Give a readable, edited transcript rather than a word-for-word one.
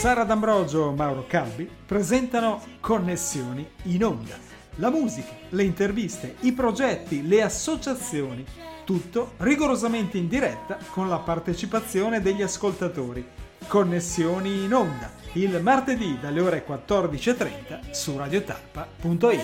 Sara D'Ambrogio, Mauro Calbi presentano Connessioni in Onda. La musica, le interviste, i progetti, le associazioni, tutto rigorosamente in diretta con la partecipazione degli ascoltatori. Connessioni in Onda, il martedì dalle ore 14.30 su radiotalpa.it.